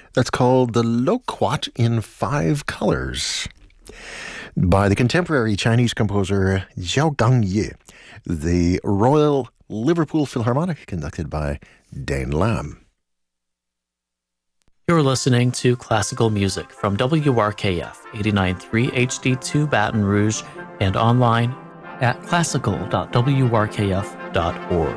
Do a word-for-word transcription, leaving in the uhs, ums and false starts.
That's called The Loquat in Five Colors by the contemporary Chinese composer Zhao Gangye, the Royal Liverpool Philharmonic, conducted by Dane Lam. You're listening to classical music from W R K F eighty-nine point three H D two Baton Rouge and online at classical dot w r k f dot org.